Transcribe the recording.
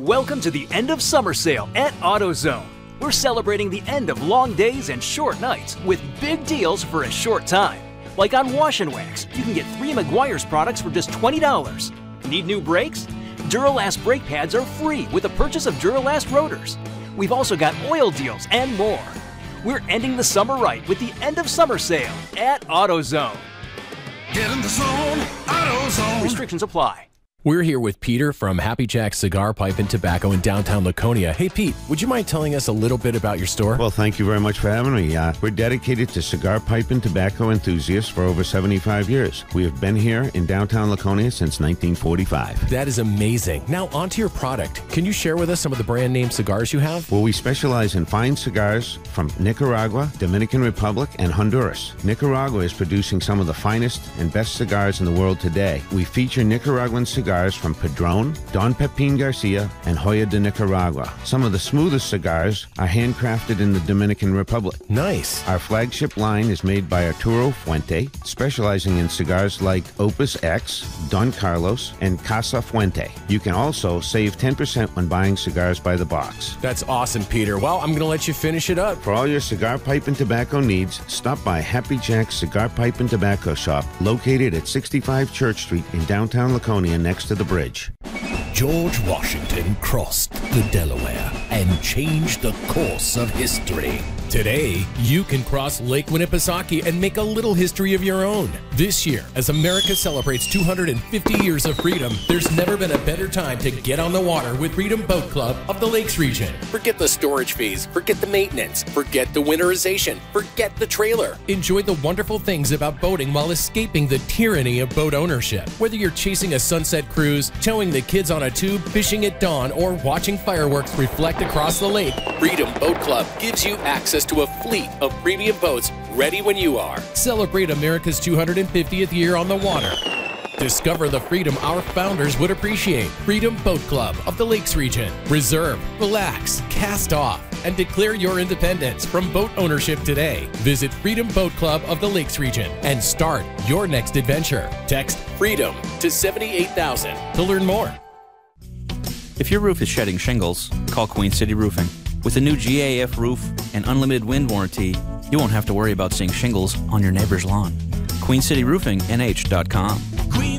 Welcome to the end of summer sale at AutoZone. We're celebrating the end of long days and short nights with big deals for a short time. Like on Wash and Wax, you can get 3 Meguiar's products for just $20. Need new brakes? Duralast brake pads are free with the purchase of Duralast rotors. We've also got oil deals and more. We're ending the summer right with the end of summer sale at AutoZone. Get in the zone, AutoZone. Restrictions apply. We're here with Peter from Happy Jack Cigar Pipe and Tobacco in downtown Laconia. Hey, Pete, would you mind telling us a little bit about your store? Well, thank you very much for having me. We're dedicated to cigar pipe and tobacco enthusiasts for over 75 years. We have been here in downtown Laconia since 1945. That is amazing. Now, onto your product. Can you share with us some of the brand name cigars you have? Well, we specialize in fine cigars from Nicaragua, Dominican Republic, and Honduras. Nicaragua is producing some of the finest and best cigars in the world today. We feature Nicaraguan cigars from Padron, Don Pepin Garcia, and Joya de Nicaragua. Some of the smoothest cigars are handcrafted in the Dominican Republic. Nice. Our flagship line is made by Arturo Fuente, specializing in cigars like Opus X, Don Carlos, and Casa Fuente. You can also save 10% when buying cigars by the box. That's awesome, Peter. Well, I'm going to let you finish it up. For all your cigar pipe and tobacco needs, stop by Happy Jack's Cigar Pipe and Tobacco Shop, located at 65 Church Street in downtown Laconia next to the bridge. George Washington crossed the Delaware and changed the course of history. Today, you can cross Lake Winnipesaukee and make a little history of your own. This year, as America celebrates 250 years of freedom, there's never been a better time to get on the water with Freedom Boat Club of the Lakes region. Forget the storage fees, forget the maintenance, forget the winterization, forget the trailer. Enjoy the wonderful things about boating while escaping the tyranny of boat ownership. Whether you're chasing a sunset cruise, towing the kids on a tube, fishing at dawn, or watching fireworks reflect across the lake, Freedom Boat Club gives you access to a fleet of premium boats ready when you are. Celebrate America's 250th year on the water. Discover the freedom our founders would appreciate. Freedom Boat Club of the Lakes region. Reserve, relax, cast off, and declare your independence from boat ownership today. Visit Freedom Boat Club of the Lakes region and start your next adventure. Text FREEDOM to 78,000 to learn more. If your roof is shedding shingles, call Queen City Roofing. With a new GAF roof and unlimited wind warranty, you won't have to worry about seeing shingles on your neighbor's lawn. QueenCityRoofingNH.com. Queen